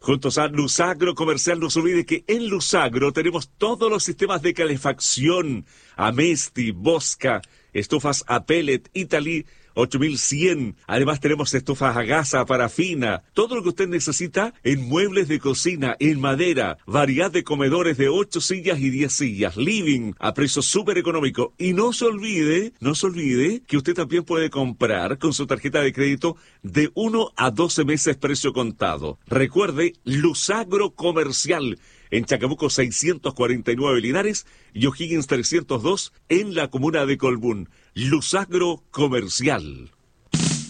Juntos a Lusagro Comercial, no se olvide que en Lusagro tenemos todos los sistemas de calefacción, Amesti, Bosca, estufas a pellet, Italy 8100. Además tenemos estufas a gasa, parafina, todo lo que usted necesita en muebles de cocina, en madera, variedad de comedores de 8 sillas y 10 sillas, living a precio súper económico. Y no se olvide que usted también puede comprar con su tarjeta de crédito de 1 a 12 meses precio contado. Recuerde, Lusagro Comercial, en Chacabuco 649 Linares y O'Higgins 302 en la comuna de Colbún. Lusagro Comercial.